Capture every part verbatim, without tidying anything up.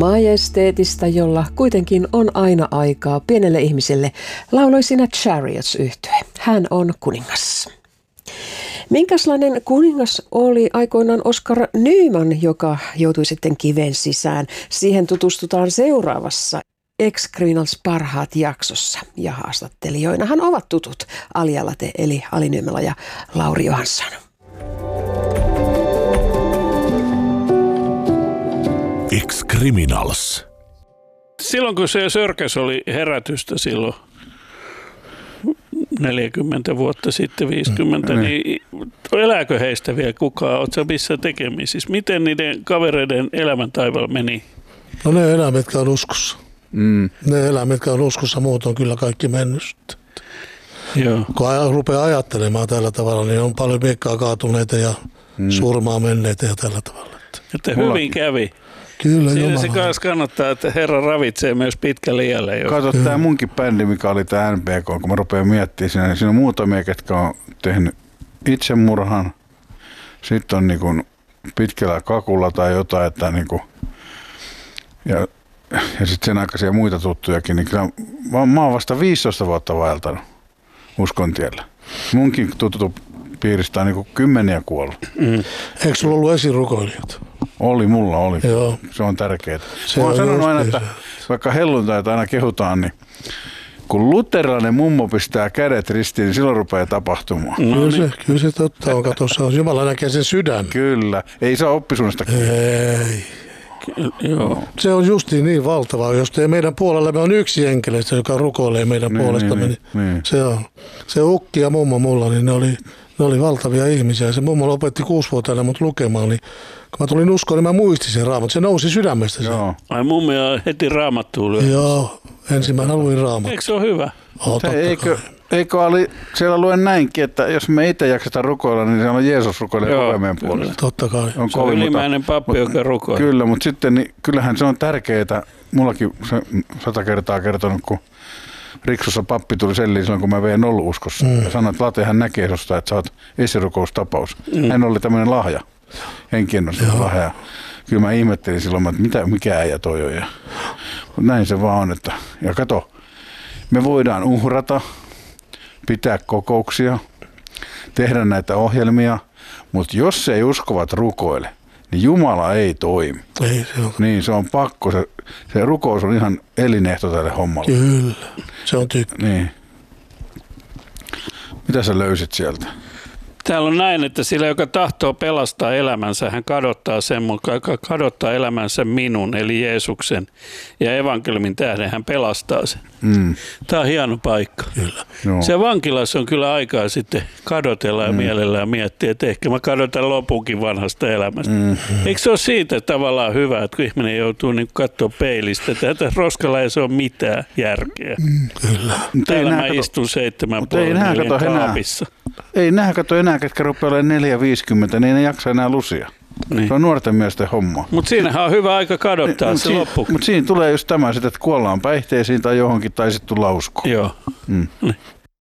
majesteetista, jolla kuitenkin on aina aikaa pienelle ihmiselle, lauloi siinä Chariots-yhtye. Hän on kuningas. Minkälainen kuningas oli aikoinaan Oscar Nyman, joka joutui sitten kiven sisään? Siihen tutustutaan seuraavassa Ex-Criminals parhaat jaksossa. Ja haastattelijoinahan ovat tutut Alia Late eli Ali Nyymälä ja Lauri Johansson. Ex-Criminals. Silloin kun se Sörkäs oli herätystä silloin neljäkymmentä vuotta sitten, viisikymmentä, mm, niin elääkö heistä vielä kukaan? Oletko missä tekemisissä? Miten niiden kavereiden elämäntaival meni? No ne elää, mitkä on uskossa. Mm. Ne elää, mitkä on uskossa, muut on kyllä kaikki mennyt. Joo. Kun rupeaa ajattelemaan tällä tavalla, niin on paljon miekkaa kaatuneita ja mm. surmaa menneitä ja tällä tavalla. Että hyvin Mullakin kävi. Kyllä, siinä se kanssa kannattaa, että Herra ravitsee myös pitkälle iälle. Kato, tämä munkin bändi, mikä oli tämä N P K, kun mä rupean miettimään, siinä, siinä on muutamia, ketkä on tehnyt itsemurhan. Sitten on niin kuin pitkällä kakulla tai jotain, että niin kuin, ja, ja sitten sen aikaisia muita tuttujakin, niin kyllä mä, mä oon vasta viisitoista vuotta vaeltanut uskontiellä. Munkin tuttu piiristä on niin kuin kymmeniä kuollut. Mm. Eikö sulla ollut esirukoilijat? Oli, mulla oli. Joo. Se on tärkeää. Se mä oon sanonut aina, niin että vaikka helluntaita aina kehutaan, niin kun luterilainen mummo pistää kädet ristiin, niin silloin rupeaa tapahtumaan. No, kyllä, niin. se, kyllä se totta on. Kato, se on, Jumala näkee sen sydän. Kyllä. Ei saa oppisuunnasta kiinni. Ei. Joo. Se on justiin niin valtavaa. Jos te meidän puolella on yksi enkeleistä, joka rukoilee meidän niin, puolestamme, niin, niin, niin. Se on. Se ukki ja mummo mulla, niin ne oli, ne oli valtavia ihmisiä. Se mummo lopetti kuusivuotiaana mut lukemaan, niin kun mä tulin uskoon, niin mä muistin sen raamatun. Se nousi sydämestä. Joo. Ai mummi on heti raamattuun lyö. Joo, ensin mä luin raamattua. Eikö se ole hyvä? Oh, se, eikö, eikö oli, siellä luen näinkin, että jos me itse jaksetaan rukoilla, niin siellä on Jeesus rukoilee koko meidän puolesta. Totta kai. On se on ylimäinen pappi, joka rukoilee. Kyllä, mutta sitten niin, kyllähän se on tärkeää. Mullakin se sata kertaa kertonut, kun Riksussa pappi tuli selliin silloin, kun mä vein ollut uskossa. Mm. Ja sanoi, että Latehan näkee susta, että sä oot esirukoustapaus. Mm. Hän oli tämmöinen lahja. Henkien on lahja. Kyllä mä ihmettelin silloin, että mitä, mikä äijä toi on. Ja, näin se vaan on. Että, ja kato, me voidaan uhrata, pitää kokouksia, tehdä näitä ohjelmia, mutta jos ei uskovat rukoile, niin Jumala ei toimi. Ei se on. Niin, se on pakko. Se, se rukous on ihan elinehto tälle hommalle. Kyllä, se on tykkä. Niin. Mitä sä löysit sieltä? Täällä on näin, että sillä, joka tahtoo pelastaa elämänsä, hän kadottaa sen, joka kadottaa elämänsä minun, eli Jeesuksen, ja evankeliumin tähden hän pelastaa sen. Mm. Tämä on hieno paikka. Kyllä. No. Se vankilassa on kyllä aikaa sitten kadotella ja mm. mielellään miettiä, että ehkä mä kadotan lopunkin vanhasta elämästä. Mm. Eikö se ole siitä tavallaan hyvä, että kun ihminen joutuu niin katsoa peilistä, että tätä roskalla ei se ole mitään järkeä. Mm, kyllä. Täällä mä kato, istun seitsemän puolen neljän kaapissa. Ei nähdä kato enää, ketkä rupeaa olemaan neljä viisikymmentä, niin ei jaksa enää lusia. Niin. Se on nuorten miesten homma. Mutta siinähän on hyvä aika kadottaa niin, se siinä, loppu. Mutta siinä tulee just tämä, että kuollaan päihteisiin tai johonkin tai sitten tullaan uskoon. Joo. Mm. Niin.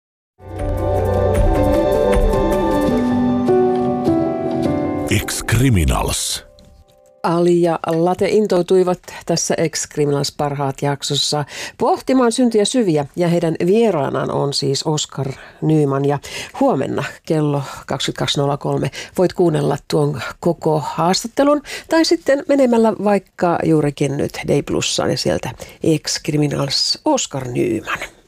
Ex-Criminals. Ali ja Late intoutuivat tässä Ex-Criminals parhaat jaksossa pohtimaan syntiä syviä, ja heidän vieraanaan on siis Oscar Nyman. Ja huomenna kello kaksikymmentäkaksi nolla kolme voit kuunnella tuon koko haastattelun tai sitten menemällä vaikka juurikin nyt Day Plussaan ja sieltä Ex-Criminals Oscar Nyman.